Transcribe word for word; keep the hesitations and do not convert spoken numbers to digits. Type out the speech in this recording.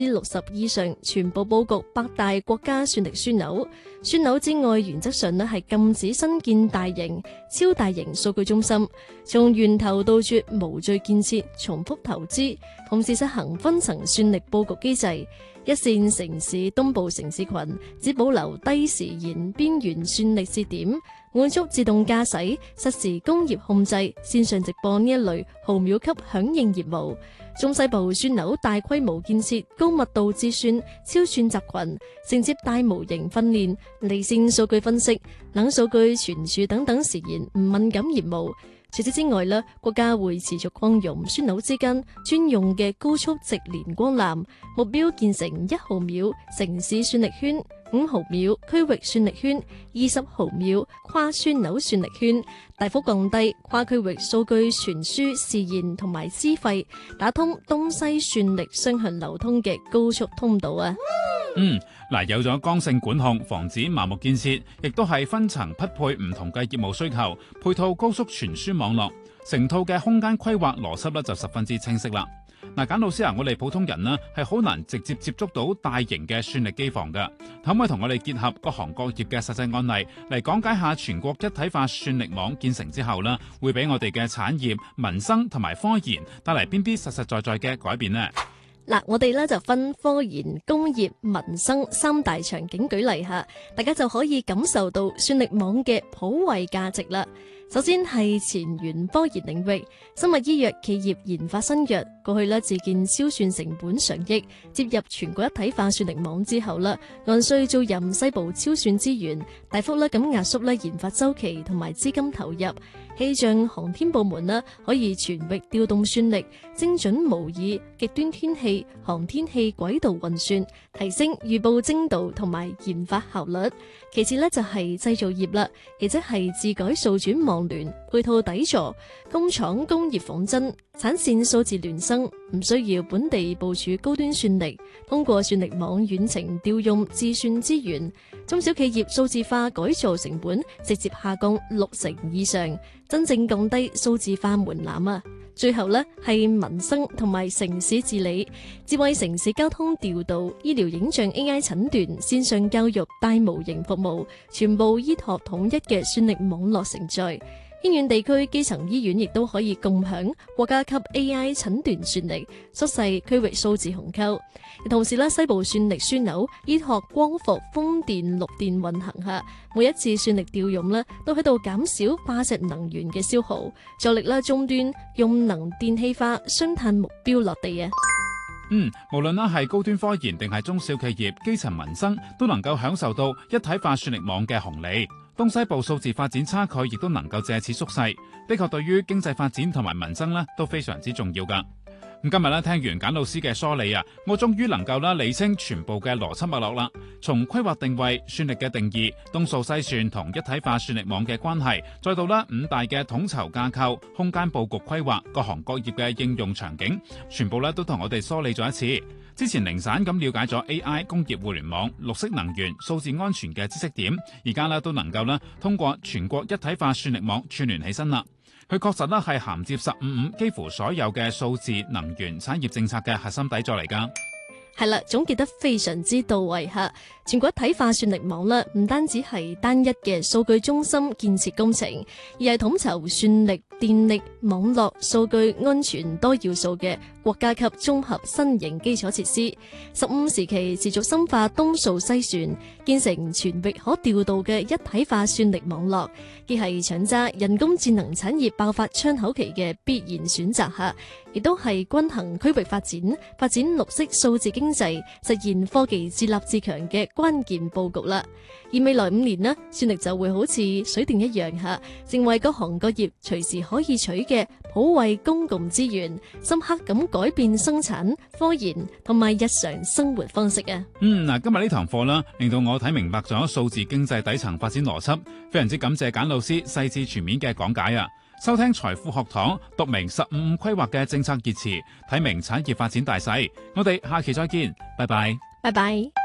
六十以上全部佈局百大國家算力樞紐。樞紐之外，原則上咧係禁止新建大型、超大型數據中心，從源頭杜絕無序建設、重複投資，同時實行分層算力佈局機制。一線城市東部城市群只保留低時延邊緣算力節點，滿足自動駕駛、實時工業控制、線上直播呢一類毫秒級響應業務。中西部樞紐大規模建設高密度智算、超算集群，承接大模型訓練、離線數據分析、冷數據傳輸等等時延唔敏感業務。除此之外呢，國家會持續擴容樞紐之間專用嘅高速直連光纜，目標建成一毫秒城市算力圈、五毫秒區域算力圈、二十毫秒跨樞紐算力圈，大幅降低跨區域數據傳輸時延同埋資費，打通東西算力雙向流通嘅高速通道啊！ 嗯，嗱，有咗剛性管控，防止盲目建設，亦都係分層匹配唔同嘅業務需求，配套高速傳輸網絡，成套嘅空間規劃邏輯咧就十分之清晰啦。嗱，簡老師啊，我哋普通人呢係好難直接接觸到大型嘅算力機房㗎，可唔可以同我哋結合各行各業嘅實際案例嚟講解下全國一體化算力網建成之後呢，會俾我哋嘅產業、民生同埋科研帶嚟邊啲實實在在嘅改變呢？ 嗱，我哋咧就分科研、工業、民生三大場景舉例下，大家就可以感受到算力網嘅普惠價值啦。首先係前沿科研領域，生物醫藥企業研發新藥，過去咧自建超算成本上億，接入全國一體化算力網之後啦，按需租任西部超算資源，大幅咧咁壓縮咧研發周期同埋資金投入。氣象航天部門呢可以全域調動算力，精準模擬極端天氣、航天器軌道運算，提升預報精度同埋研發效率。其次呢就係製造業啦，亦即係自改數轉網聯，配套底座，工廠工業仿真，產線數字孿生，唔需要本地部署高端算力，通過算力網遠程調用自算資源，中小企業數字化改造成本直接下降六成以上，真正降低數字化門檻啊！最後呢係民生同埋城市治理，智慧城市交通調度、醫療影像 A I 診斷、線上教育大模型服務，全部依託統一嘅算力網絡承載。偏遠地區基層醫院亦都可以共享國家級 A I 診斷算力，縮細區域數字鴻溝。同時咧，西部算力樞紐依託光伏、風電、綠電運行下，每一次算力調用咧，都喺度減少化石能源嘅消耗，助力咧終端用能電氣化雙碳目標落地啊！ 嗯，無論啦係高端科研定係中小企業、基層民生，都能夠享受到一體化算力網嘅紅利。東西部數字發展差距亦都能夠借此縮細，的確對於經濟發展同埋民生呢都非常之重要㗎。咁今日咧聽完簡老師嘅梳理啊，我終於能夠啦理清全部嘅邏輯脈絡啦。從規劃定位、算力嘅定義、東數西算同一體化算力網嘅關係，再到啦五大嘅統籌架構、空間佈局規劃、各行各業嘅應用場景，全部咧都同我哋梳理咗一次。之前零散咁了解咗 A I、工業互聯網、綠色能源、數字安全嘅知識點，而家咧都能夠咧通過全國一體化算力網串聯起身啦。佢確實咧係銜接十五五幾乎所有嘅數字能源產業政策嘅核心底座嚟㗎。 係啦，總結得非常之到位吓。全國一體化算力網啦，唔單止係單一嘅數據中心建設工程，而係統籌算力、電力、網絡、數據安全多要素嘅國家級綜合新型基礎設施。十五時期持續深化東數西算，建成全域可調度嘅一體化算力網絡，亦係搶揸人工智能產業爆發窗口期嘅必然選擇吓，亦都係均衡區域發展、發展綠色數字經濟、實現科技自立自強嘅關鍵佈局啦。而未來五年呢，算力就會好似水電一樣吓，成為各行各業隨時可以取嘅普惠公共資源，深刻咁改變生產、科研同埋日常生活方式啊！ 嗯，嗱，今日呢堂課啦，令到我睇明白咗數字經濟底層發展邏輯，非常之感謝簡老師細緻全面嘅講解啊！收聽財富學堂，讀明十五五規劃嘅政策熱詞，睇明產業發展大勢。我哋下期再見，拜拜， 拜拜。